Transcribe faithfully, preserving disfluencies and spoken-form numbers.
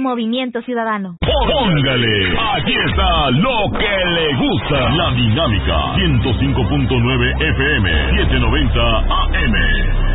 Movimiento Ciudadano. Póngale, aquí está lo que le gusta. La Dinámica, ciento cinco punto nueve F M, setecientos noventa A M.